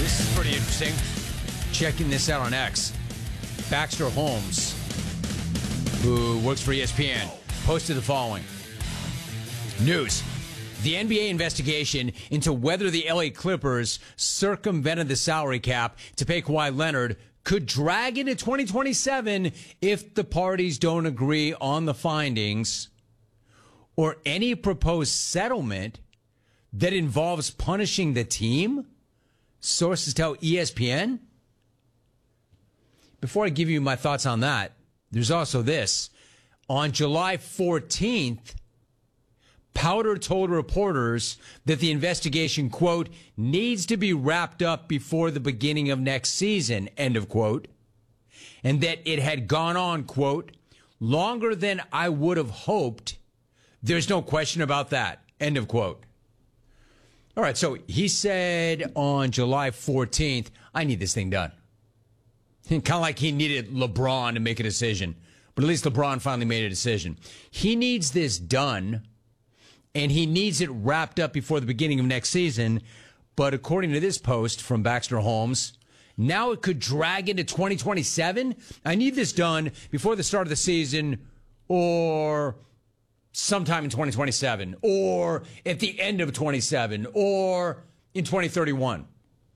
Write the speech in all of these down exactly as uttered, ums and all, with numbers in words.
This is pretty interesting. Checking this out on X. Baxter Holmes, who works for E S P N, posted the following. News. The N B A investigation into whether the L A Clippers circumvented the salary cap to pay Kawhi Leonard could drag into twenty twenty-seven if the parties don't agree on the findings or any proposed settlement that involves punishing the team, sources tell E S P N. Before I give you my thoughts on that, there's also this. On July fourteenth, Powder told reporters that the investigation, quote, needs to be wrapped up before the beginning of next season, end of quote, and that it had gone on, quote, longer than I would have hoped. There's no question about that, end of quote. All right, so he said on July fourteenth, I need this thing done. Kind of like he needed LeBron to make a decision, but at least LeBron finally made a decision. He needs this done, and he needs it wrapped up before the beginning of next season. But according to this post from Baxter Holmes, now it could drag into twenty twenty-seven. I need this done before the start of the season or sometime in twenty twenty-seven or at the end of twenty-seven or in twenty thirty-one.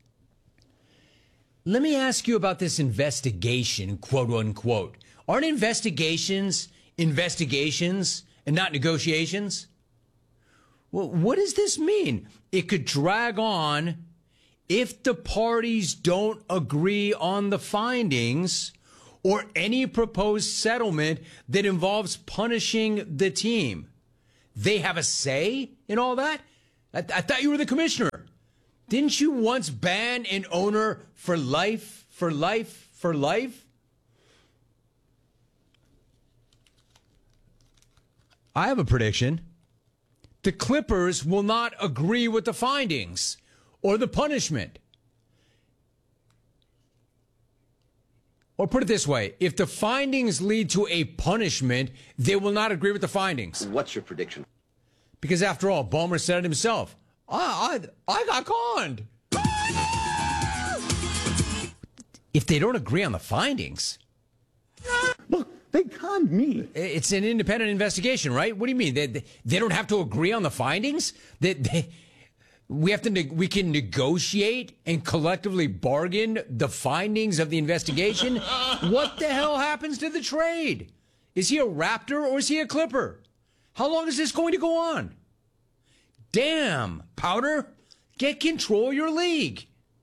Let me ask you about this investigation, quote unquote. Aren't investigations investigations and not negotiations? Well, what does this mean? It could drag on if the parties don't agree on the findings or any proposed settlement that involves punishing the team. They have a say in all that? I, I thought you were the commissioner. Didn't you once ban an owner for life, for life, for life? I have a prediction. The Clippers will not agree with the findings or the punishment. Or put it this way, if the findings lead to a punishment, they will not agree with the findings. What's your prediction? Because after all, Ballmer said it himself. I, I, I got conned. If they don't agree on the findings. Look, they conned me. It's an independent investigation, right? What do you mean? They, they, they don't have to agree on the findings? They, they, we have to. Ne- we can negotiate and collectively bargain the findings of the investigation? What the hell happens to the trade? Is he a Raptor or is he a Clipper? How long is this going to go on? Damn, Powder, get control of your league.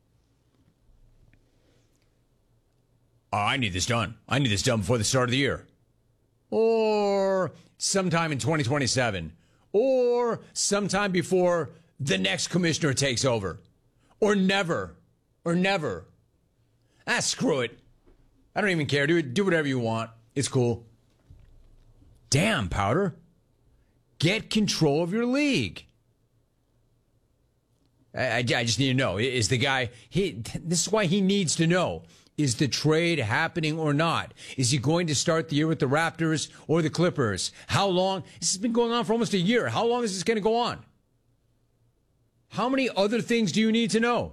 Oh, I need this done. I need this done before the start of the year. Or sometime in twenty twenty-seven. Or sometime before the next commissioner takes over. Or never. Or never. Ah, screw it. I don't even care. Do it. Do whatever you want. It's cool. Damn, Powder. Get control of your league. I, I, I just need to know. Is the guy... He, this is why he needs to know. Is the trade happening or not? Is he going to start the year with the Raptors or the Clippers? How long? This has been going on for almost a year. How long is this going to go on? How many other things do you need to know?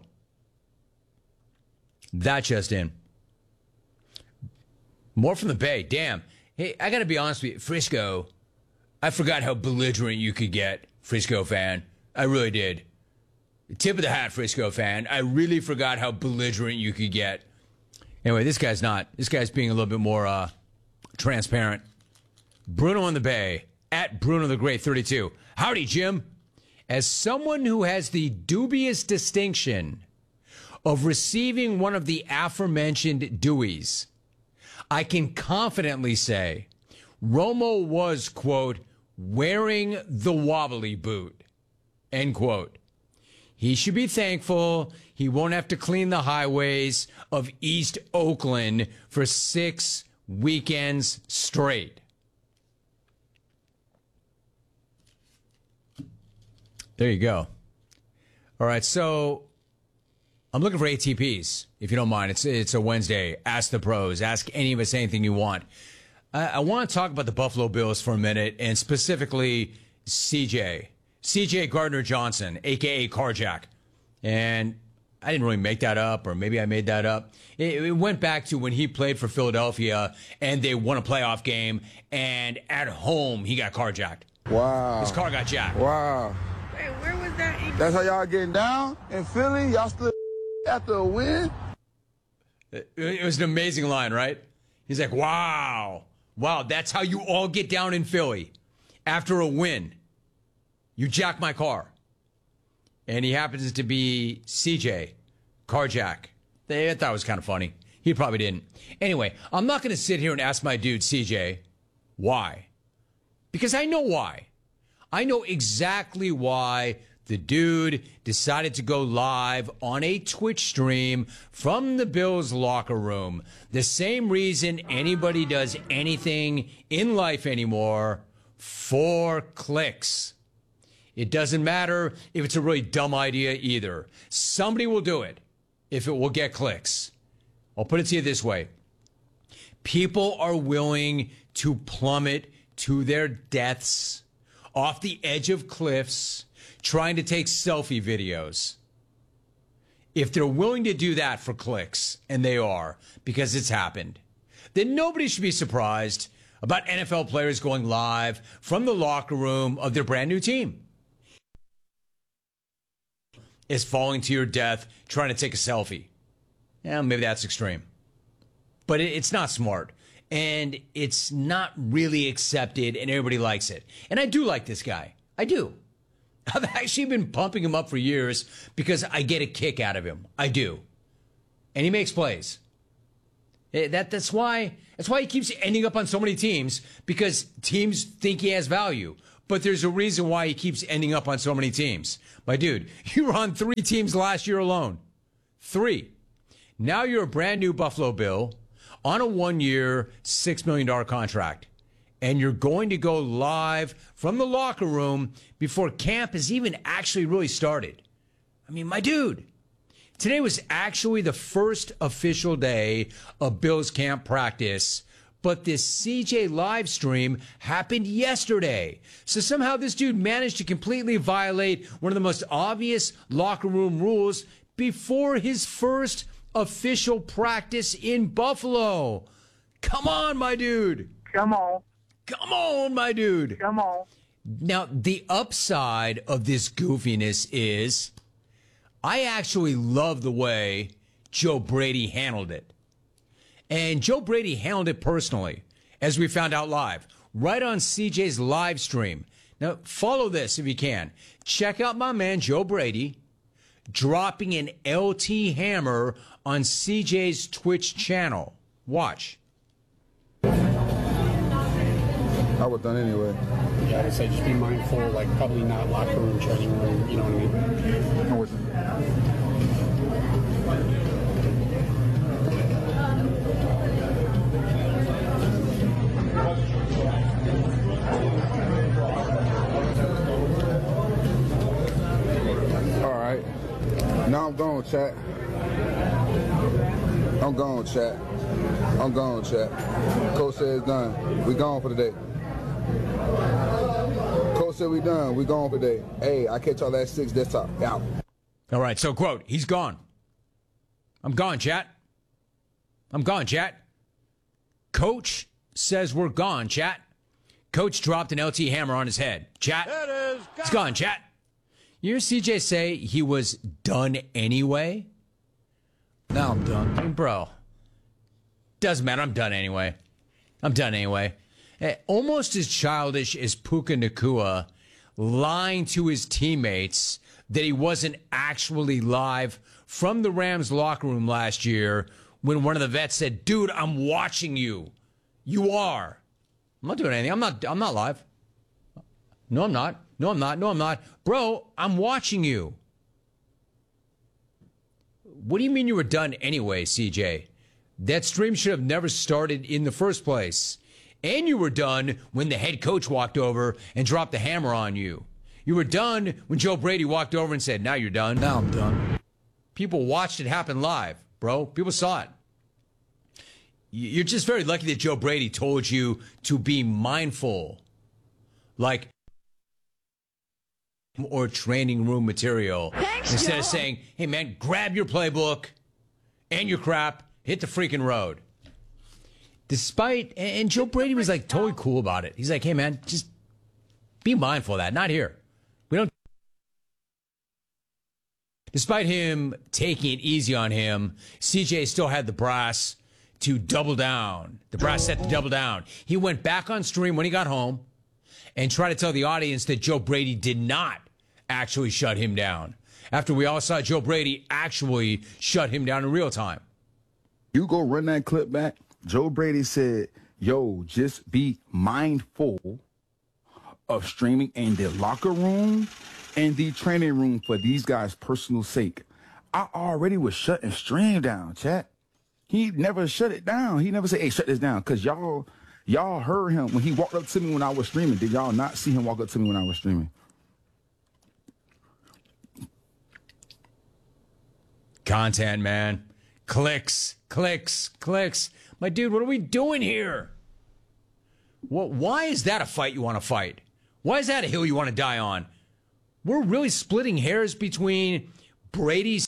That just in. More from the Bay. Damn. Hey, I got to be honest with you. Frisco, I forgot how belligerent you could get, Frisco fan. I really did. Tip of the hat, Frisco fan. I really forgot how belligerent you could get. Anyway, this guy's not. This guy's being a little bit more uh, transparent. Bruno on the Bay, at Bruno the Great thirty-two. Howdy, Jim. As someone who has the dubious distinction of receiving one of the aforementioned Deweys, I can confidently say Romo was, quote, wearing the wobbly boot, end quote. He should be thankful he won't have to clean the highways of East Oakland for six weekends straight. There you go. All right, so I'm looking for A T Ps, if you don't mind. It's it's a Wednesday. Ask the pros. Ask any of us anything you want. I, I want to talk about the Buffalo Bills for a minute, and specifically C J. C J Gardner Johnson, a k a. Carjack. And I didn't really make that up, or maybe I made that up. It, it went back to when he played for Philadelphia and they won a playoff game, and at home he got carjacked. Wow. His car got jacked. Wow. Wait, where was that? That's how y'all getting down in Philly? Y'all still after a win? It, it was an amazing line, right? He's like, wow. Wow, that's how you all get down in Philly. After a win, you jack my car. And he happens to be C J, carjack. They I thought it was kind of funny. He probably didn't. Anyway, I'm not going to sit here and ask my dude, C J, why? Because I know why. I know exactly why the dude decided to go live on a Twitch stream from the Bills locker room. The same reason anybody does anything in life anymore, for clicks. It doesn't matter if it's a really dumb idea either. Somebody will do it if it will get clicks. I'll put it to you this way. People are willing to plummet to their deaths off the edge of cliffs trying to take selfie videos. If they're willing to do that for clicks, and they are, because it's happened, then nobody should be surprised about N F L players going live from the locker room of their brand new team. Is falling to your death trying to take a selfie. Yeah, maybe that's extreme. But it, it's not smart. And it's not really accepted, and everybody likes it. And I do like this guy. I do. I've actually been pumping him up for years because I get a kick out of him. I do. And he makes plays. That, that's why that's why he keeps ending up on so many teams, because teams think he has value. But there's a reason why he keeps ending up on so many teams. My dude, you were on three teams last year alone. Three. Now you're a brand new Buffalo Bill on a one-year, six million dollars contract. And you're going to go live from the locker room before camp has even actually really started. I mean, my dude, today was actually the first official day of Bills camp practice, but this C J live stream happened yesterday. So somehow this dude managed to completely violate one of the most obvious locker room rules before his first official practice in Buffalo. Come on, my dude. Come on. Come on, my dude. Come on. Now, the upside of this goofiness is I actually love the way Joe Brady handled it. And Joe Brady handled it personally, as we found out live, right on C J's live stream. Now, follow this if you can. Check out my man, Joe Brady, dropping an L T hammer on C J's Twitch channel. Watch. I would done anyway. Yeah, I would say just be mindful, like probably not locker room, training room, you know what I mean? I'm with you. All right. Now I'm going, chat. I'm going, chat. I'm going, chat. Coach said it's done. We gone for the day. Coach said we done. We gone for the day. Hey, I catch y'all at six. Desktop. Out. All right, so quote, he's gone. I'm gone, chat. I'm gone, chat. Coach says we're gone, chat. Coach dropped an L T hammer on his head. Chat. It is gone. It's gone, chat. You hear C J say he was done anyway? Now I'm done. I mean, bro. Doesn't matter. I'm done anyway. I'm done anyway. Eh, almost as childish as Puka Nacua lying to his teammates that he wasn't actually live from the Rams locker room last year when one of the vets said, dude, I'm watching you. You are. I'm not doing anything. I'm not, I'm not live. No, I'm not. No, I'm not. No, I'm not. Bro, I'm watching you. What do you mean you were done anyway, C J? That stream should have never started in the first place. And you were done when the head coach walked over and dropped the hammer on you. You were done when Joe Brady walked over and said, now you're done. Now I'm done. People watched it happen live, bro. People saw it. You're just very lucky that Joe Brady told you to be mindful. Like, or training room material. Thanks, Instead Joe. of saying, hey, man, grab your playbook and your crap, hit the freaking road. Despite, and Joe Brady was like totally cool about it. He's like, hey, man, just be mindful of that. Not here. We don't. Despite him taking it easy on him, C J still had the brass to double down. The brass set to double down. He went back on stream when he got home and tried to tell the audience that Joe Brady did not actually shut him down. After we all saw Joe Brady actually shut him down in real time. You go run that clip back. Joe Brady said, yo, just be mindful of streaming in the locker room and the training room for these guys' personal sake. I already was shutting stream down, chat. He never shut it down. He never said, hey, shut this down. Because y'all, y'all heard him when he walked up to me when I was streaming. Did y'all not see him walk up to me when I was streaming? Content, man. Clicks, clicks, clicks. My dude, what are we doing here? What, why is that a fight you want to fight? Why is that a hill you want to die on? We're really splitting hairs between Brady's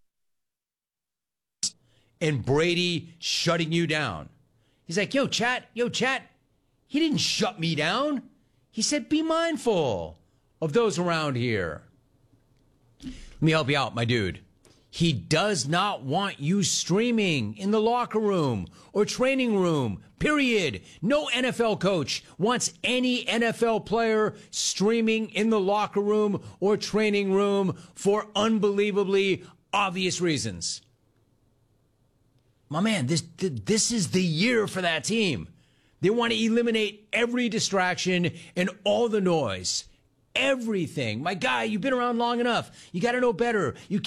and Brady shutting you down. He's like, yo, chat, yo, chat. He didn't shut me down. He said, be mindful of those around here. Let me help you out, my dude. He does not want you streaming in the locker room or training room, period. No N F L coach wants any N F L player streaming in the locker room or training room for unbelievably obvious reasons. My man, this this is the year for that team. They want to eliminate every distraction and all the noise. Everything. My guy, you've been around long enough. You got to know better. You